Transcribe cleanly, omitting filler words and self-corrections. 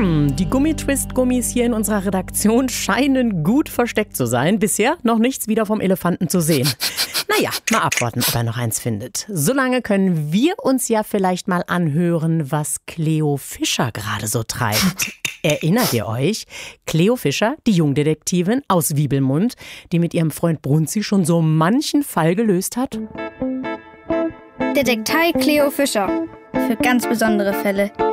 Die Gummitwist-Gummis hier in unserer Redaktion scheinen gut versteckt zu sein. Bisher noch nichts wieder vom Elefanten zu sehen. Naja, mal abwarten, ob er noch eins findet. Solange können wir uns ja vielleicht mal anhören, was Cleo Fischer gerade so treibt. Erinnert ihr euch? Cleo Fischer, die Jungdetektivin aus Wiebelmund, die mit ihrem Freund Brunzi schon so manchen Fall gelöst hat? Detektei Cleo Fischer. Für ganz besondere Fälle.